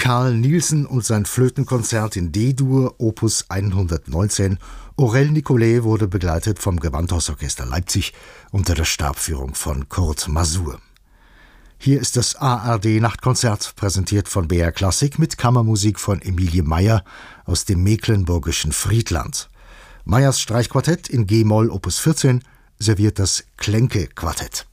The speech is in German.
Carl Nielsen und sein Flötenkonzert in D-Dur, Opus 119. Aurel Nicolai wurde begleitet vom Gewandhausorchester Leipzig unter der Stabführung von Kurt Masur. Hier ist das ARD-Nachtkonzert, präsentiert von BR Klassik mit Kammermusik von Emilie Meyer aus dem mecklenburgischen Friedland. Meyers Streichquartett in G-Moll Opus 14 serviert das Klenke-Quartett.